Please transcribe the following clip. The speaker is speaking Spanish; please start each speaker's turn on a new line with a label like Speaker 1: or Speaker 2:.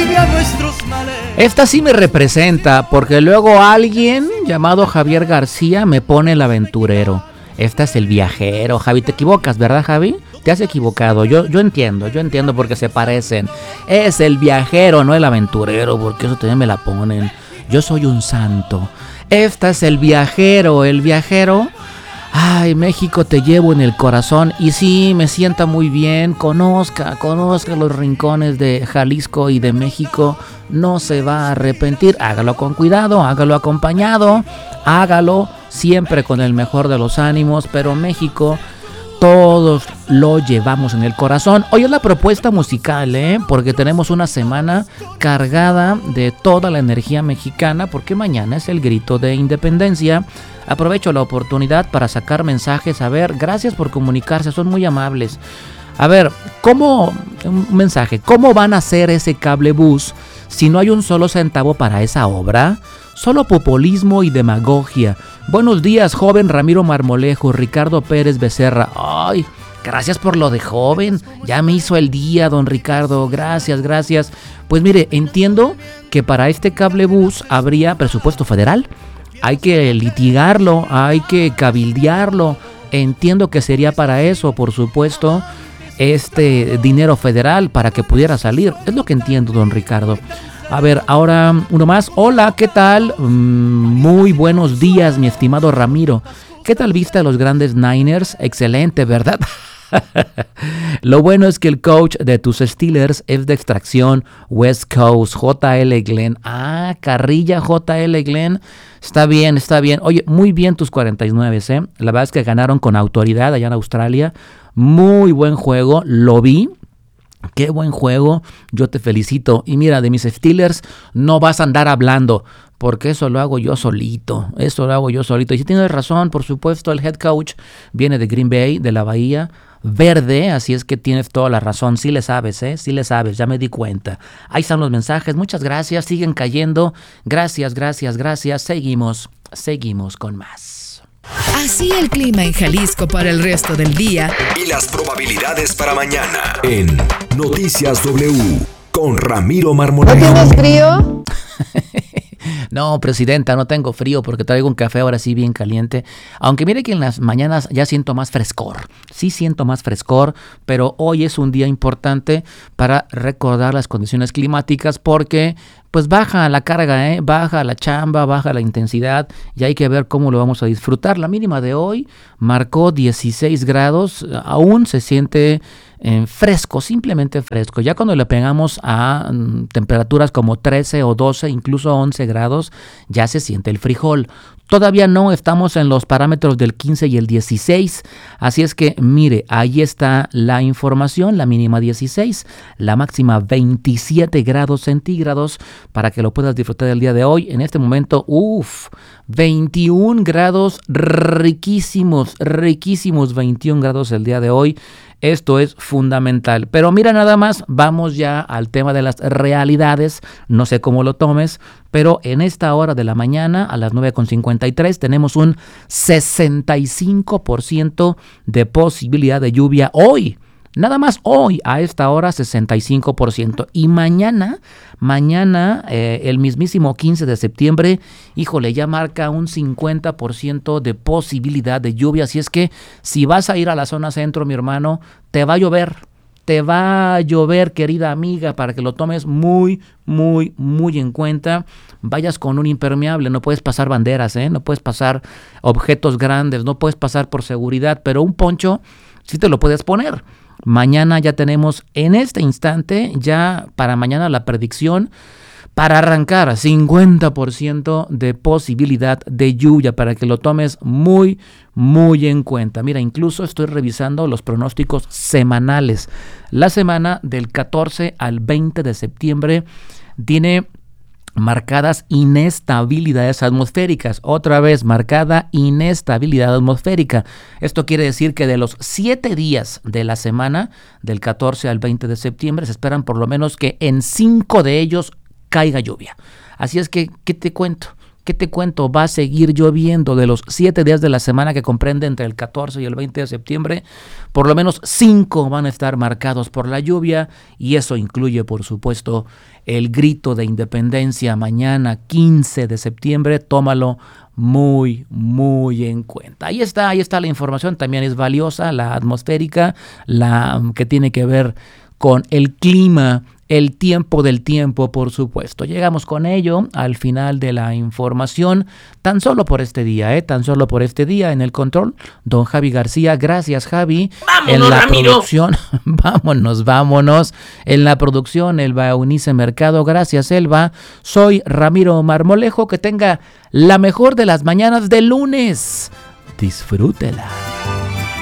Speaker 1: alivia nuestros males.
Speaker 2: Esta sí me representa, porque luego alguien llamado Javier García me pone el aventurero. Esta es el viajero. Javi, te equivocas, ¿verdad, Javi? Te has equivocado. Yo entiendo porque se parecen. Es el viajero, no el aventurero, porque eso también me la ponen. Yo soy un santo. Esta es el viajero. El viajero. Ay, México, te llevo en el corazón. Y sí, me sienta muy bien. Conozca los rincones de Jalisco y de México. No se va a arrepentir. Hágalo con cuidado, hágalo acompañado, hágalo siempre con el mejor de los ánimos. Pero México, todos lo llevamos en el corazón. Hoy es la propuesta musical, porque tenemos una semana cargada de toda la energía mexicana, porque mañana es el grito de independencia. Aprovecho la oportunidad para sacar mensajes. A ver, gracias por comunicarse, son muy amables. A ver, un mensaje, ¿cómo van a hacer ese cable bus si no hay un solo centavo para esa obra? Solo populismo y demagogia. Buenos días, joven Ramiro Marmolejo, Ricardo Pérez Becerra. Ay, gracias por lo de joven. Ya me hizo el día, don Ricardo. Gracias. Pues mire, entiendo que para este cable bus habría presupuesto federal. Hay que litigarlo, hay que cabildearlo. Entiendo que sería para eso, por supuesto, este dinero federal para que pudiera salir. Es lo que entiendo, don Ricardo. A ver, ahora uno más. Hola, ¿qué tal? Muy buenos días, mi estimado Ramiro. ¿Qué tal viste a los grandes Niners? Excelente, ¿verdad? Lo bueno es que el coach de tus Steelers es de extracción West Coast, JL Glenn. Ah, carrilla JL Glenn. Está bien. Oye, muy bien tus 49, La verdad es que ganaron con autoridad allá en Australia. Muy buen juego, lo vi. Qué buen juego, yo te felicito. Y mira, de mis Steelers no vas a andar hablando, porque eso lo hago yo solito. Y si tienes razón, por supuesto, el head coach viene de Green Bay, de la Bahía Verde, así es que tienes toda la razón. Sí le sabes, ya me di cuenta. Ahí están los mensajes, muchas gracias, siguen cayendo. Gracias. Seguimos con más.
Speaker 3: Así el clima en Jalisco para el resto del día.
Speaker 4: Y las probabilidades para mañana en Noticias W con Ramiro Marmolejo.
Speaker 5: ¿No tienes frío?
Speaker 2: No, presidenta, no tengo frío porque traigo un café ahora sí bien caliente. Aunque mire que en las mañanas ya siento más frescor. Sí siento más frescor, pero hoy es un día importante para recordar las condiciones climáticas porque pues baja la carga, baja la chamba, baja la intensidad y hay que ver cómo lo vamos a disfrutar. La mínima de hoy marcó 16 grados, aún se siente fresco, simplemente fresco. Ya cuando le pegamos a temperaturas como 13 o 12, incluso 11 grados, ya se siente el frijol. Todavía no estamos en los parámetros del 15 y el 16, así es que mire, ahí está la información, la mínima 16, la máxima 27 grados centígrados para que lo puedas disfrutar el día de hoy. En este momento, 21 grados riquísimos, 21 grados el día de hoy. Esto es fundamental. Pero mira nada más, vamos ya al tema de las realidades. No sé cómo lo tomes, pero en esta hora de la mañana, a las 9:53, tenemos un 65% de posibilidad de lluvia hoy. Nada más hoy, a esta hora, 65%. Y mañana, el mismísimo 15 de septiembre, híjole, ya marca un 50% de posibilidad de lluvia. Así es que si vas a ir a la zona centro, mi hermano, te va a llover, querida amiga, para que lo tomes muy en cuenta. Vayas con un impermeable, no puedes pasar banderas, no puedes pasar objetos grandes, no puedes pasar por seguridad, pero un poncho sí te lo puedes poner. Mañana ya tenemos en este instante, ya para mañana la predicción para arrancar 50% de posibilidad de lluvia para que lo tomes muy en cuenta. Mira, incluso estoy revisando los pronósticos semanales. La semana del 14 al 20 de septiembre tiene marcadas inestabilidades atmosféricas. Otra vez, marcada inestabilidad atmosférica. Esto quiere decir que de los 7 días de la semana, del 14 al 20 de septiembre, se esperan por lo menos que en 5 de ellos caiga lluvia. Así es que, ¿qué te cuento? ¿Qué te cuento? Va a seguir lloviendo. De los 7 días de la semana que comprende entre el 14 y el 20 de septiembre, por lo menos 5 van a estar marcados por la lluvia, y eso incluye, por supuesto, el grito de independencia mañana 15 de septiembre. Tómalo muy, muy en cuenta. Ahí está la información. También es valiosa la atmosférica, la que tiene que ver con el clima, el tiempo del tiempo, por supuesto. Llegamos con ello al final de la información, tan solo por este día, tan solo por este día. En el control, don Javi García. Gracias, Javi.
Speaker 1: ¡Vámonos,
Speaker 2: en la
Speaker 1: Ramiro!
Speaker 2: producción, vámonos. En la producción, Elba Eunice Mercado. Gracias, Elba. Soy Ramiro Marmolejo. Que tenga la mejor de las mañanas de lunes. Disfrútela.